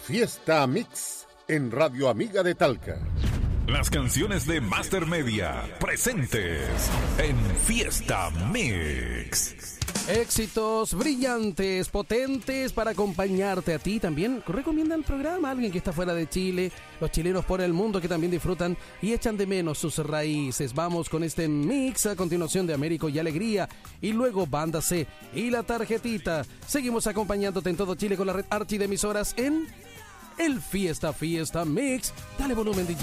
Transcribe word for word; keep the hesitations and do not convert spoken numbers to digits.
Fiesta Mix en Radio Amiga de Talca. Las canciones de Master Media presentes en Fiesta Mix. Éxitos brillantes, potentes para acompañarte a ti también. Recomienda el programa a alguien que está fuera de Chile, los chilenos por el mundo que también disfrutan y echan de menos sus raíces. Vamos con este mix a continuación de Américo y Alegría y luego Banda C y La Tarjetita. Seguimos acompañándote en todo Chile con la red Archi de emisoras en el Fiesta Fiesta Mix. Dale volumen, D J.